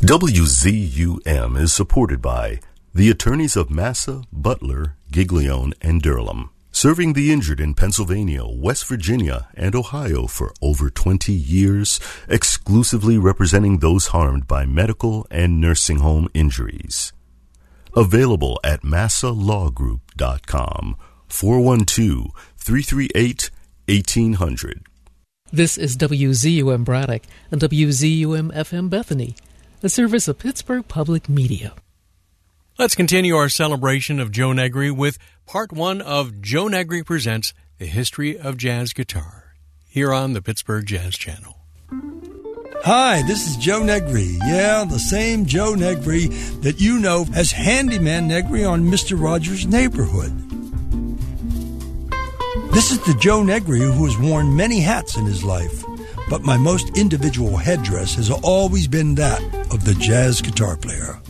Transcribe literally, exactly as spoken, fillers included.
W Z U M is supported by the attorneys of Massa, Butler, Giglione, and Durham, serving the injured in Pennsylvania, West Virginia, and Ohio for over twenty years, exclusively representing those harmed by medical and nursing home injuries. Available at massa law group dot com, four one two, three three eight, one eight zero zero. This is W Z U M Braddock and W Z U M F M Bethany, a service of Pittsburgh Public Media. Let's continue our celebration of Joe Negri with part one of Joe Negri Presents the History of Jazz Guitar, here on the Pittsburgh Jazz Channel. Hi, this is Joe Negri. Yeah, the same Joe Negri that you know as Handyman Negri on Mister Rogers' Neighborhood. This is the Joe Negri who has worn many hats in his life, but my most individual headdress has always been that of the jazz guitar player.